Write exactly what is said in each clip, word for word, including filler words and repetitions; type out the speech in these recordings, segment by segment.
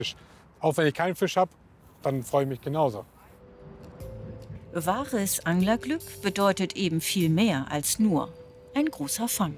Auch wenn ich keinen Fisch habe, dann freue ich mich genauso. Wahres Anglerglück bedeutet eben viel mehr als nur ein großer Fang.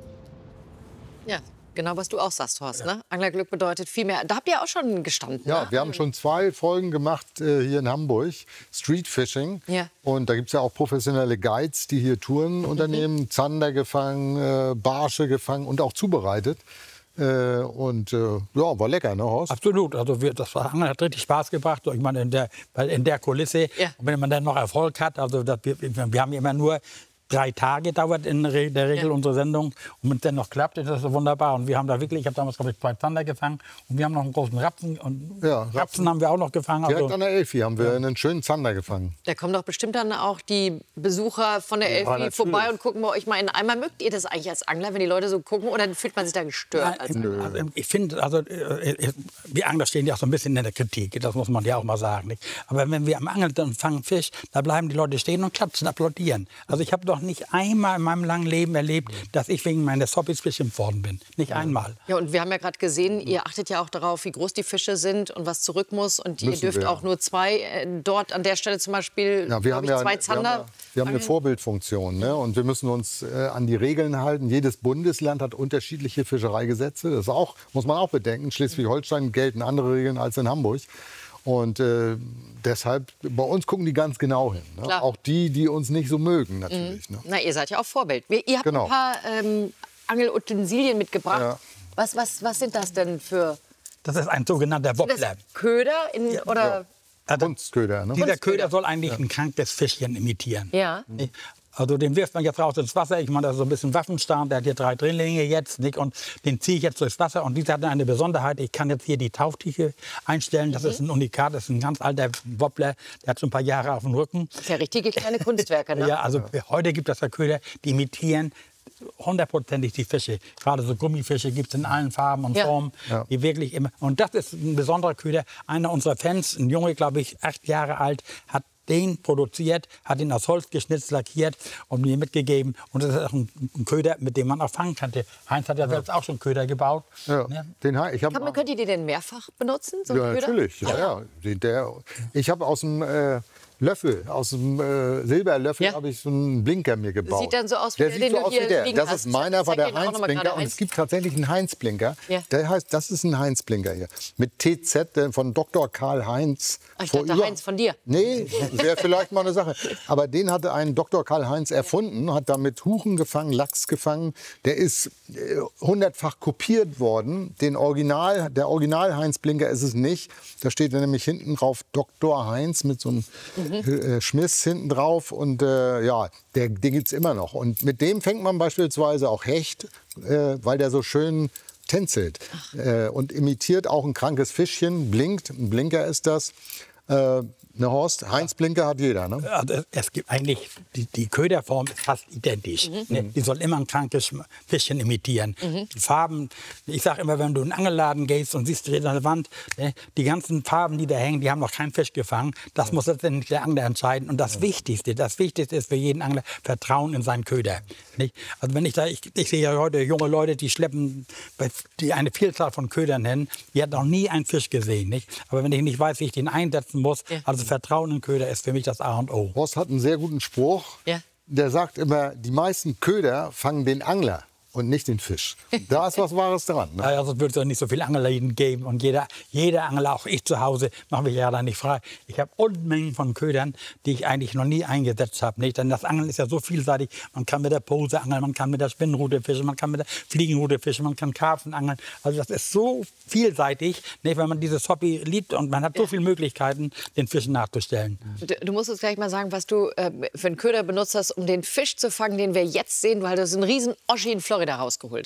Ja, genau, was du auch sagst, Horst. Ne? Anglerglück bedeutet viel mehr. Da habt ihr auch schon gestanden. Ja, ne? wir haben schon zwei Folgen gemacht äh, hier in Hamburg, Street Fishing. Ja. Und da gibt es ja auch professionelle Guides, die hier Touren mhm. unternehmen, Zander gefangen, äh, Barsche gefangen und auch zubereitet. Äh, und äh, ja, war lecker, ne, Horst? Absolut. Also wir, das Angeln hat richtig Spaß gebracht. Ich meine, in der, weil in der Kulisse, Ja. und wenn man dann noch Erfolg hat, also das, wir, wir haben immer nur drei Tage dauert in der Regel Ja. unsere Sendung. Und wenn es dann noch klappt, ist das so wunderbar. Und wir haben da wirklich, ich habe damals, glaube ich, zwei Zander gefangen. Und wir haben noch einen großen Rapsen. Und Ja, Rapsen. Rapsen haben wir auch noch gefangen. Direkt Also, an der Elfi haben wir einen schönen Zander gefangen. Da kommen doch bestimmt dann auch die Besucher von der Ja, Elfi natürlich. vorbei und gucken bei euch mal in den Eimer. Mögt ihr das eigentlich als Angler, wenn die Leute so gucken? Oder fühlt man sich da gestört? Als Nein, also, ich finde, also, äh, die Angler stehen ja auch so ein bisschen in der Kritik. Das muss man ja auch mal sagen. Nicht? Aber wenn wir am Angeln und fangen Fisch, da bleiben die Leute stehen und klatschen, applaudieren. Also ich habe doch nicht einmal in meinem langen Leben erlebt, dass ich wegen meines Hobbys beschimpft worden bin. Nicht einmal. Ja, und wir haben ja gerade gesehen, ihr achtet ja auch darauf, wie groß die Fische sind und was zurück muss. Und ihr Müssen dürft wir. auch nur zwei, äh, dort an der Stelle zum Beispiel, Ja, wir glaub haben ich, ja, zwei wir haben, Zander. ja- wir haben eine angeln. Vorbildfunktion, ne? Und wir müssen uns äh, an die Regeln halten. Jedes Bundesland hat unterschiedliche Fischereigesetze. Das ist auch, muss man auch bedenken. In Schleswig-Holstein gelten andere Regeln als in Hamburg. Und äh, deshalb, bei uns gucken die ganz genau hin. Ne? Klar. Auch die, die uns nicht so mögen, natürlich. Ne? Na, ihr seid ja auch Vorbild. Wir, ihr habt Genau. ein paar ähm, Angelutensilien mitgebracht. Ja. Was, was, was sind das denn für Das ist ein sogenannter sind das Wobbler. Köder? In, oder? Also, Kunstköder, ne? dieser Köder soll eigentlich ein krankes Fischchen imitieren. Ja. Nicht? Also den wirft man jetzt raus ins Wasser. Ich meine, das ist so ein bisschen Waffenstark. Der hat hier drei Drillinge jetzt. Nicht? Und den ziehe ich jetzt durchs Wasser. Und dieser hat eine Besonderheit. Ich kann jetzt hier die Tauchtiefe einstellen. Das ist ein Unikat. Das ist ein ganz alter Wobbler. Der hat schon ein paar Jahre auf dem Rücken. Das ist ja richtige kleine Kunstwerke. Ne? Ja, also heute gibt es ja Köder, die imitieren hundertprozentig die Fische. Gerade so Gummifische gibt es in allen Farben und Ja. Formen, Ja. die wirklich immer. Und das ist ein besonderer Köder. Einer unserer Fans, ein Junge, glaube ich, acht Jahre alt, hat den produziert, hat ihn aus Holz geschnitzt, lackiert und mir mitgegeben. Und das ist auch ein, ein Köder, mit dem man auch fangen kann. Der Heinz hat ja selbst auch schon Köder gebaut. Ja. Ne? Den, ha- ich hab, Kann man, könnt ihr die denn mehrfach benutzen? So einen ja, Köder? natürlich. Ja, ja. Den- Der, ich habe aus dem äh, Löffel, aus dem äh, Silberlöffel, Ja. habe ich so einen Blinker mir gebaut. Sieht dann so aus wie der der, sieht den so du aus hier wie der. liegen Das hast. ist meiner, war Zeig der ihn auch noch mal Heinz-Blinker. gerade Und eins. es gibt tatsächlich einen Heinz-Blinker. Ja. Der heißt, das ist ein Heinz-Blinker hier. Mit T Z äh, von Doktor Karl Heinz. Ach, ich Vor dachte, Heinz von dir. Nee, wäre vielleicht mal eine Sache. Aber den hatte ein Doktor Karl Heinz erfunden, hat damit Huchen gefangen, Lachs gefangen. Der ist äh, hundertfach kopiert worden. Den Original, der Original Heinz-Blinker ist es nicht. Da steht dann nämlich hinten drauf Doktor Heinz mit so einem äh, Schmiss hinten drauf. Und äh, ja, der, den gibt es immer noch. Und mit dem fängt man beispielsweise auch Hecht, äh, weil der so schön tänzelt. Äh, und imitiert auch ein krankes Fischchen, blinkt. Ein Blinker ist das. Äh, Ne, Horst, Heinz-Blinker hat jeder, ne? Also es gibt eigentlich, die, die Köderform ist fast identisch. Ne? Die soll immer ein krankes Fischchen imitieren. Die Farben, ich sage immer, wenn du in den Angelladen gehst und siehst an der Wand, ne, die ganzen Farben, die da hängen, die haben noch keinen Fisch gefangen. Das muss letztendlich der Angler entscheiden. Und das Wichtigste, das Wichtigste ist für jeden Angler Vertrauen in seinen Köder. Nicht? Also wenn ich da, ich, ich sehe ja heute junge Leute, die schleppen, die eine Vielzahl von Ködern nennen, die hat noch nie einen Fisch gesehen. Nicht? Aber wenn ich nicht weiß, wie ich den einsetzen muss, Ja. also Vertrauen in Köder ist für mich das A und O. Horst hat einen sehr guten Spruch. Ja. Der sagt immer, die meisten Köder fangen den Angler und nicht den Fisch. Da ist was Wahres dran. Ne? Also es wird es nicht so viele Anglerläden geben. Und jeder, jeder Angler, auch ich zu Hause, mache mich ja da nicht frei. Ich habe Unmengen von Ködern, die ich eigentlich noch nie eingesetzt habe. Nicht? Denn das Angeln ist ja so vielseitig. Man kann mit der Pose angeln, man kann mit der Spinnrute fischen, man kann mit der Fliegenrute fischen, man kann Karpfen angeln. Also das ist so vielseitig, nicht? Wenn man dieses Hobby liebt und man hat so viele Möglichkeiten, den Fischen nachzustellen. Du, du musst uns gleich mal sagen, was du äh, für einen Köder benutzt hast, um den Fisch zu fangen, den wir jetzt sehen. Du hast einen riesen Oschi in Florida rausgeholt.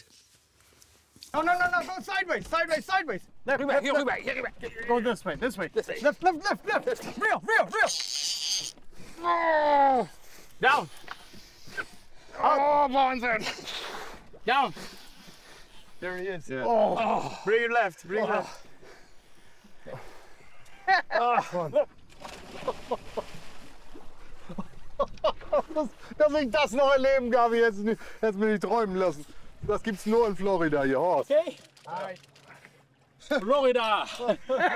No, no, no, no, go sideways, sideways, sideways. Left, rüber, hier rüber, hier rüber. Go this way, this way. Left, left, left, left. Real, real, real. Oh. Down. Oh, Wahnsinn. Down. There he is. Yeah. Oh. Oh. Bring it left, bring it left. Oh. dass, dass ich das noch erleben darf, ich jetzt, nicht, jetzt will ich träumen lassen. Das gibt's nur in Florida hier, Horst. Okay. Florida.